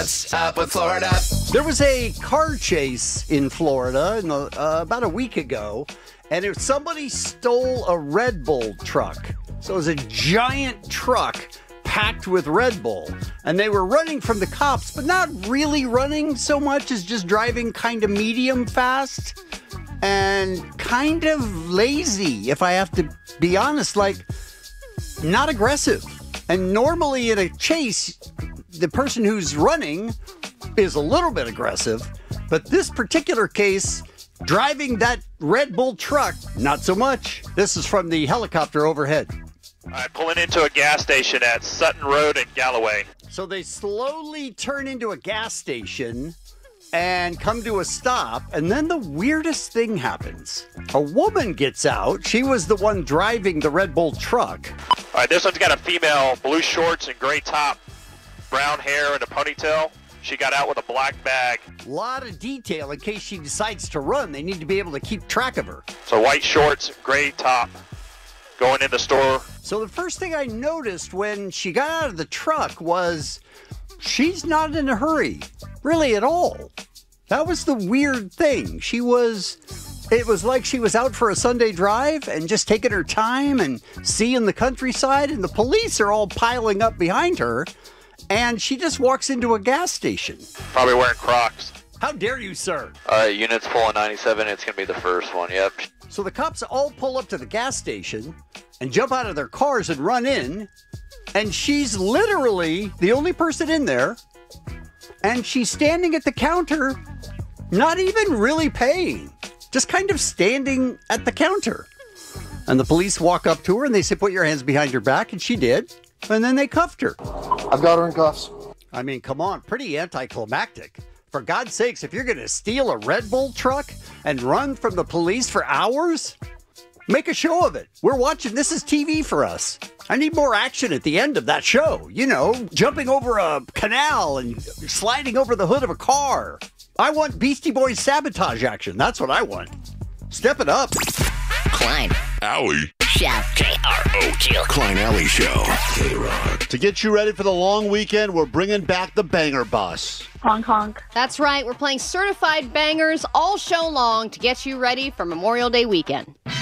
What's up with Florida? There was a car chase in Florida about a week ago, and somebody stole a Red Bull truck. So it was a giant truck packed with Red Bull, and they were running from the cops, but not really running so much as just driving kind of medium fast and kind of lazy, if I have to be honest, like not aggressive. And normally in a chase, the person who's running is a little bit aggressive, but this particular case, driving that Red Bull truck, not so much. This is from the helicopter overhead. All right, pulling into a gas station at Sutton Road in Galloway. So they slowly turn into a gas station and come to a stop, and then the weirdest thing happens. A woman gets out. She was the one driving the Red Bull truck. All right, this one's got a female, blue shorts and gray top, brown hair and a ponytail. She got out with a black bag. A lot of detail in case she decides to run. They need to be able to keep track of her. So white shorts, gray top, going in the store. So the first thing I noticed when she got out of the truck was she's not in a hurry, really at all. That was the weird thing. It was like she was out for a Sunday drive and just taking her time and seeing the countryside, and the police are all piling up behind her, and she just walks into a gas station. Probably wearing Crocs. How dare you, sir? All right, units pulling 97. It's going to be the first one, yep. So the cops all pull up to the gas station and jump out of their cars and run in, and she's literally the only person in there, and she's standing at the counter, not even really paying, just kind of standing at the counter. And the police walk up to her and they say, "Put your hands behind your back," and she did, and then they cuffed her. I've got her in cuffs. I mean, come on, pretty anticlimactic. For God's sakes, if you're going to steal a Red Bull truck and run from the police for hours, make a show of it. We're watching. This is TV for us. I need more action at the end of that show. You know, jumping over a canal and sliding over the hood of a car. I want Beastie Boys sabotage action. That's what I want. Step it up. Klein. Alley. Show. K-R-O-Q. Klein Alley Show. K-Rock. To get you ready for the long weekend, we're bringing back the Banger Bus. Honk, honk. That's right. We're playing certified bangers all show long to get you ready for Memorial Day weekend.